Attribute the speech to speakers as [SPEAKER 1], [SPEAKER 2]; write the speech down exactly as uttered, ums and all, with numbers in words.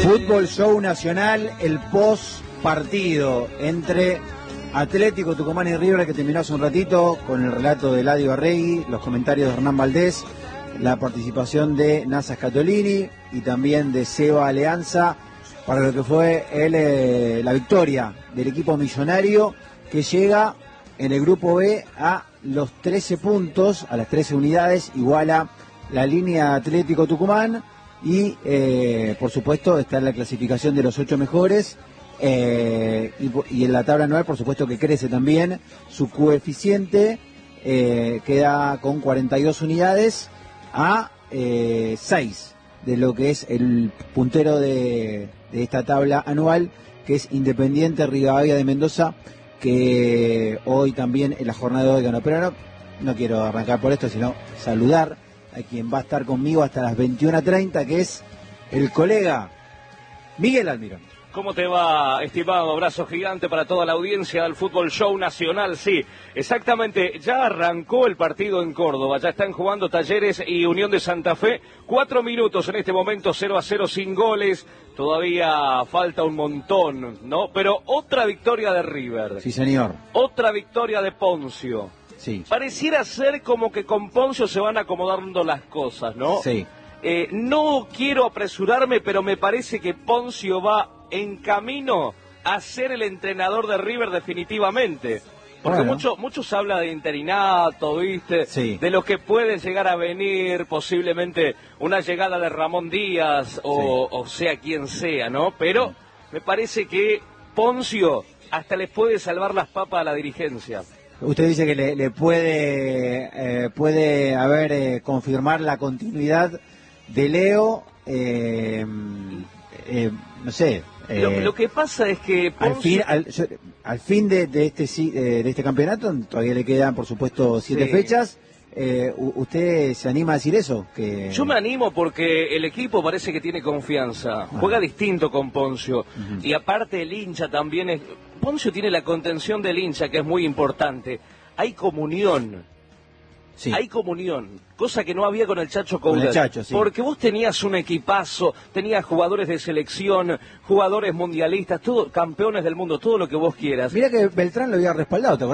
[SPEAKER 1] Fútbol Show Nacional, el post partido entre Atlético Tucumán y River, que terminó hace un ratito con el relato de Eladio Arregui, los comentarios de Hernán Valdés, la participación de Nasa Scatolini y también de Seba Alianza para lo que fue el, eh, la victoria del equipo millonario, que llega en el grupo B a los trece puntos, a las trece unidades, iguala la línea Atlético Tucumán y eh, por supuesto está en la clasificación de los ocho mejores. Eh, y, y en la tabla anual por supuesto que crece también su coeficiente, eh, queda con cuarenta y dos unidades a eh, seis de lo que es el puntero de, de esta tabla anual, que es Independiente Rivadavia de Mendoza, que hoy también en la jornada de hoy ganó. Pero no, no quiero arrancar por esto, sino saludar a quien va a estar conmigo hasta las veintiuna treinta, que es el colega Miguel Almirón.
[SPEAKER 2] ¿Cómo te va, estimado? Abrazo gigante para toda la audiencia del Fútbol Show Nacional. Sí, exactamente, ya arrancó el partido en Córdoba, ya están jugando Talleres y Unión de Santa Fe. Cuatro minutos en este momento, cero a cero sin goles, todavía falta un montón, ¿no? Pero otra victoria de River.
[SPEAKER 1] Sí, señor.
[SPEAKER 2] Otra victoria de Poncio.
[SPEAKER 1] Sí.
[SPEAKER 2] Pareciera ser como que con Poncio se van acomodando las cosas, ¿no?
[SPEAKER 1] Sí.
[SPEAKER 2] Eh, no quiero apresurarme, pero me parece que Poncio va en camino a ser el entrenador de River definitivamente. Porque
[SPEAKER 1] bueno.
[SPEAKER 2] mucho, muchos habla de interinato, ¿viste?
[SPEAKER 1] Sí.
[SPEAKER 2] De lo que puede llegar a venir, posiblemente una llegada de Ramón Díaz o, sí. o sea quien sea, ¿no? Pero me parece que Poncio hasta les puede salvar las papas a la dirigencia.
[SPEAKER 1] Usted dice que le, le puede eh, puede haber eh, confirmar la continuidad de Leo, eh, eh, no sé. Eh,
[SPEAKER 2] lo, lo que pasa es que Poncio...
[SPEAKER 1] al fin al, yo, al fin de, de este eh, de este campeonato todavía le quedan por supuesto siete sí. fechas. Eh, ¿Usted se anima a decir eso? Que...
[SPEAKER 2] Yo me animo porque el equipo parece que tiene confianza, ah. juega distinto con Poncio, uh-huh. y aparte el hincha también es... Poncio tiene la contención del hincha, que es muy importante. Hay comunión, sí. hay comunión, cosa que no había con el Chacho Coudet. Con el Chacho, sí. Porque vos tenías un equipazo, tenías jugadores de selección, jugadores mundialistas, todo, campeones del mundo, todo lo que vos quieras.
[SPEAKER 1] Mira que Beltrán lo había respaldado, ¿te acordás?